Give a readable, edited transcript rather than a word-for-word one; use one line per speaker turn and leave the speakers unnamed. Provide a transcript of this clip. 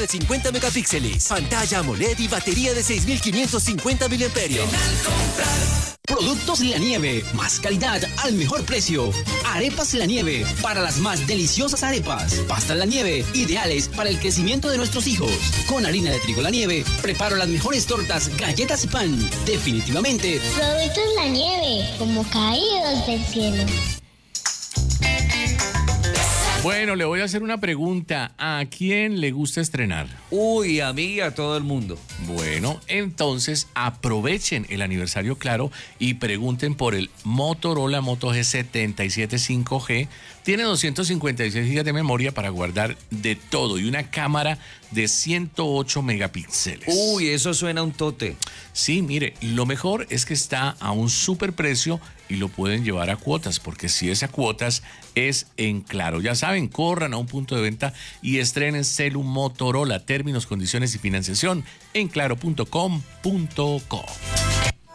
de 50 megapíxeles, pantalla AMOLED y batería de 6550 miliamperios.
Productos La Nieve, más calidad al mejor precio. Arepas La Nieve, para las más deliciosas arepas. Pastas La Nieve, ideales para el crecimiento de nuestros hijos. Con harina de trigo La Nieve, preparo las mejores tortas, galletas y pan. Definitivamente.
Productos La Nieve, como caídos del cielo.
Bueno, le voy a hacer una pregunta. ¿A quién le gusta estrenar?
Uy, a mí y a todo el mundo.
Bueno, entonces aprovechen el aniversario Claro y pregunten por el Motorola Moto G77 5G. Tiene 256 GB de memoria para guardar de todo y una cámara de 108 megapíxeles.
Uy, eso suena un tote.
Sí, mire, lo mejor es que está a un super precio y lo pueden llevar a cuotas, porque si es a cuotas es en Claro. Ya saben, corran a un punto de venta y estrenen celu Motorola. Términos, condiciones y financiación en claro.com.co.